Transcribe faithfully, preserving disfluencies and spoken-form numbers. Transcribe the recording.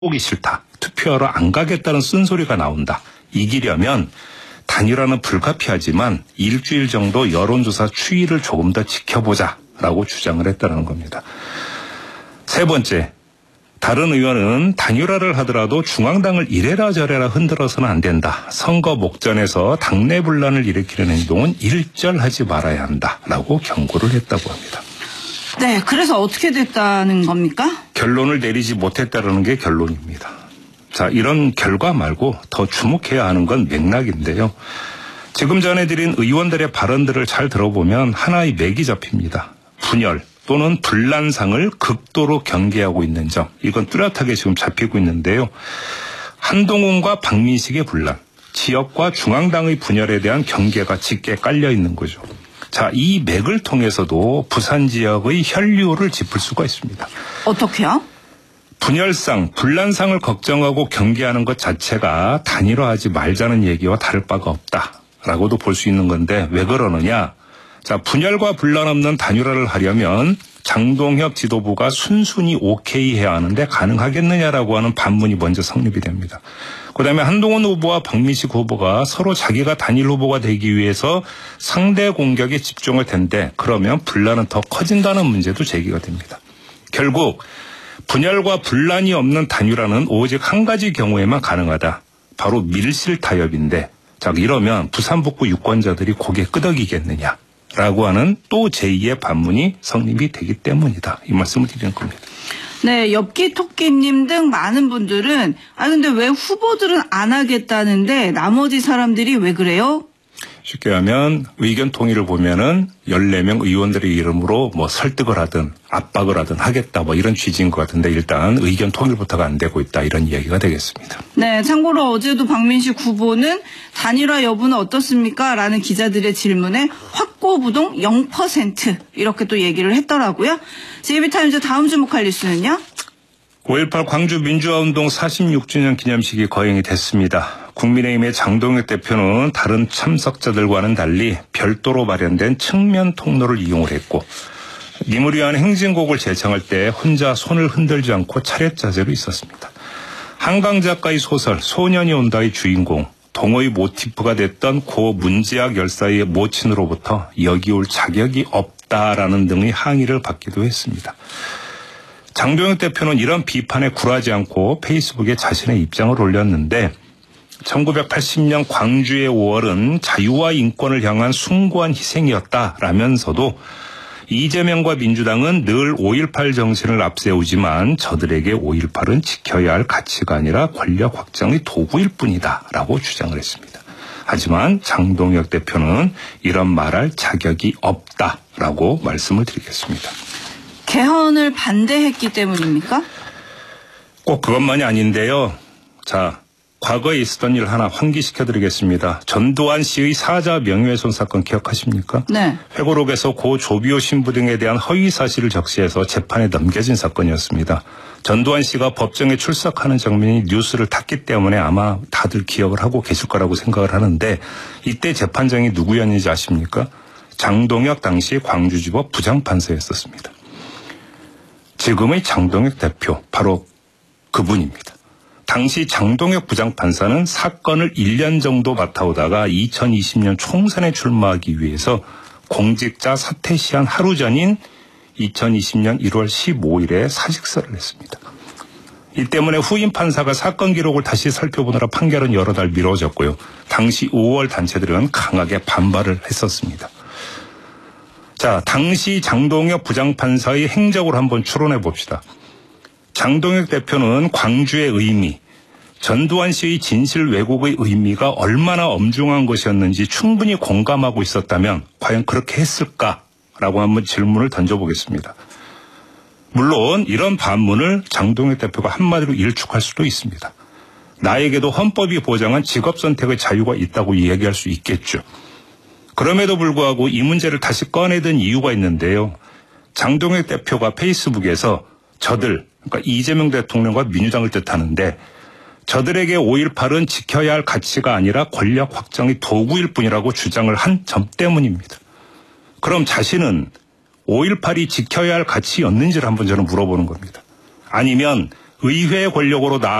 보기 싫다. 투표하러 안 가겠다는 쓴소리가 나온다. 이기려면 단일화는 불가피하지만 일주일 정도 여론조사 추이를 조금 더 지켜보자라고 주장을 했다는 겁니다. 세 번째, 다른 의원은 단일화를 하더라도 중앙당을 이래라 저래라 흔들어서는 안 된다. 선거 목전에서 당내 분란을 일으키는 행동은 일절하지 말아야 한다라고 경고를 했다고 합니다. 네, 그래서 어떻게 됐다는 겁니까? 결론을 내리지 못했다는 게 결론입니다. 자, 이런 결과 말고 더 주목해야 하는 건 맥락인데요. 지금 전해드린 의원들의 발언들을 잘 들어보면 하나의 맥이 잡힙니다. 분열 또는 분란상을 극도로 경계하고 있는 점, 이건 뚜렷하게 지금 잡히고 있는데요. 한동훈과 박민식의 분란, 지역과 중앙당의 분열에 대한 경계가 짙게 깔려 있는 거죠. 자, 이 맥을 통해서도 부산 지역의 혈류를 짚을 수가 있습니다. 어떻게요? 분열상, 분란상을 걱정하고 경계하는 것 자체가 단일화하지 말자는 얘기와 다를 바가 없다라고도 볼 수 있는 건데 왜 그러느냐? 자, 분열과 분란 없는 단일화를 하려면 장동혁 지도부가 순순히 오케이 해야 하는데 가능하겠느냐라고 하는 반문이 먼저 성립이 됩니다. 그다음에 한동훈 후보와 박민식 후보가 서로 자기가 단일 후보가 되기 위해서 상대 공격에 집중할 텐데 그러면 분란은 더 커진다는 문제도 제기가 됩니다. 결국 분열과 분란이 없는 단일화는 오직 한 가지 경우에만 가능하다. 바로 밀실 타협인데 자, 이러면 부산 북부 유권자들이 고개 끄덕이겠느냐. 라고 하는 또 제이의 반문이 성립이 되기 때문이다. 이 말씀을 드리는 겁니다. 네, 엽기 토끼님 등 많은 분들은 아 근데 왜 후보들은 안 하겠다는데 나머지 사람들이 왜 그래요? 쉽게 하면 의견 통일을 보면은 열네 명 의원들의 이름으로 뭐 설득을 하든 압박을 하든 하겠다 뭐 이런 취지인 것 같은데 일단 의견 통일부터가 안 되고 있다 이런 이야기가 되겠습니다. 네, 참고로 어제도 박민식 후보는 단일화 여부는 어떻습니까? 라는 기자들의 질문에 확고부동 영 퍼센트 이렇게 또 얘기를 했더라고요. 제이비타임즈 다음 주목할 뉴스는요? 오일팔 광주 민주화운동 사십육 주년 기념식이 거행이 됐습니다. 국민의힘의 장동혁 대표는 다른 참석자들과는 달리 별도로 마련된 측면 통로를 이용을 했고 님을 위한 행진곡을 제창할 때 혼자 손을 흔들지 않고 차렷자세로 있었습니다. 한강 작가의 소설 소년이 온다의 주인공 동호의 모티프가 됐던 고 문지학 열사의 모친으로부터 여기 올 자격이 없다라는 등의 항의를 받기도 했습니다. 장동혁 대표는 이런 비판에 굴하지 않고 페이스북에 자신의 입장을 올렸는데 천구백팔십 년 광주의 오월은 자유와 인권을 향한 숭고한 희생이었다라면서도 이재명과 민주당은 늘 오일팔 정신을 앞세우지만 저들에게 오일팔은 지켜야 할 가치가 아니라 권력 확장의 도구일 뿐이다라고 주장을 했습니다. 하지만 장동혁 대표는 이런 말할 자격이 없다라고 말씀을 드리겠습니다. 개헌을 반대했기 때문입니까? 꼭 그것만이 아닌데요. 자, 과거에 있었던 일 하나 환기시켜드리겠습니다. 전두환 씨의 사자 명예훼손 사건 기억하십니까? 네. 회고록에서 고 조비오 신부 등에 대한 허위 사실을 적시해서 재판에 넘겨진 사건이었습니다. 전두환 씨가 법정에 출석하는 장면이 뉴스를 탔기 때문에 아마 다들 기억을 하고 계실 거라고 생각을 하는데 이때 재판장이 누구였는지 아십니까? 장동혁 당시 광주지법 부장판사였었습니다. 지금의 장동혁 대표 바로 그분입니다. 당시 장동혁 부장판사는 사건을 일 년 정도 맡아오다가 이천이십 년 총선에 출마하기 위해서 공직자 사퇴 시한 하루 전인 이천이십 년 일월 십오일에 사직서를 냈습니다. 이 때문에 후임 판사가 사건 기록을 다시 살펴보느라 판결은 여러 달 미뤄졌고요. 당시 오월 단체들은 강하게 반발을 했었습니다. 자, 당시 장동혁 부장판사의 행적을 한번 추론해 봅시다. 장동혁 대표는 광주의 의미, 전두환 씨의 진실 왜곡의 의미가 얼마나 엄중한 것이었는지 충분히 공감하고 있었다면 과연 그렇게 했을까라고 한번 질문을 던져보겠습니다. 물론 이런 반문을 장동혁 대표가 한마디로 일축할 수도 있습니다. 나에게도 헌법이 보장한 직업 선택의 자유가 있다고 이야기할 수 있겠죠. 그럼에도 불구하고 이 문제를 다시 꺼내든 이유가 있는데요. 장동혁 대표가 페이스북에서 저들, 그러니까 이재명 대통령과 민주당을 뜻하는데 저들에게 오일팔은 지켜야 할 가치가 아니라 권력 확장의 도구일 뿐이라고 주장을 한 점 때문입니다. 그럼 자신은 오일팔이 지켜야 할 가치였는지를 한번 저는 물어보는 겁니다. 아니면 의회 권력으로 나